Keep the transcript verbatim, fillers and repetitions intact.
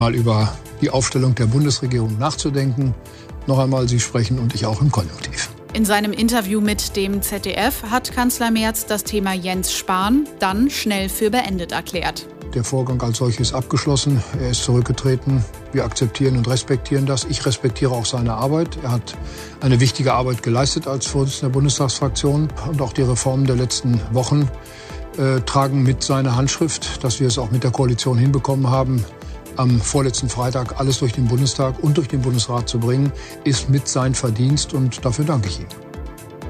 mal über die Aufstellung der Bundesregierung nachzudenken. Noch einmal, Sie sprechen und ich auch im Konjunktiv. In seinem Interview mit dem Z D F hat Kanzler Merz das Thema Jens Spahn dann schnell für beendet erklärt. Der Vorgang als solches ist abgeschlossen. Er ist zurückgetreten. Wir akzeptieren und respektieren das. Ich respektiere auch seine Arbeit. Er hat eine wichtige Arbeit geleistet als Vorsitzender der Bundestagsfraktion. Und auch die Reformen der letzten Wochen äh, tragen mit seiner Handschrift, dass wir es auch mit der Koalition hinbekommen haben, am vorletzten Freitag alles durch den Bundestag und durch den Bundesrat zu bringen, ist mit sein Verdienst und dafür danke ich ihm.